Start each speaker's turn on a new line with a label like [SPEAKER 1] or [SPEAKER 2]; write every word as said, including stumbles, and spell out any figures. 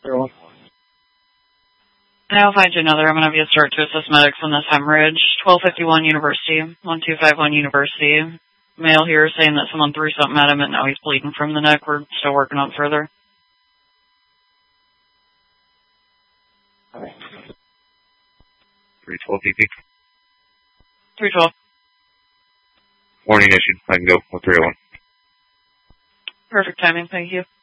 [SPEAKER 1] I'll find you another. I'm going to have you start to assist medics on this hemorrhage. twelve fifty-one University, one two five one University. Male here saying that someone threw something at him and now he's bleeding from the neck. We're still working on further.
[SPEAKER 2] three twelve P P.
[SPEAKER 1] three twelve.
[SPEAKER 2] Warning issued. I can go with three oh one.
[SPEAKER 1] Perfect timing. Thank you.